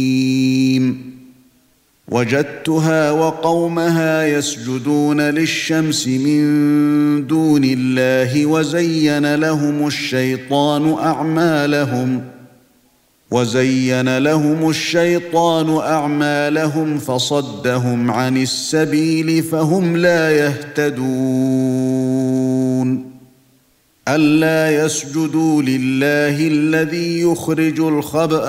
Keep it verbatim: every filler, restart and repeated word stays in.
وجدتها وقومها يسجدون للشمس من دون الله وزين لهم الشيطان أعمالهم وزين لهم الشيطان أعمالهم فصدهم عن السبيل فهم لا يهتدون ألا يسجدوا لله الذي يخرج الخبأ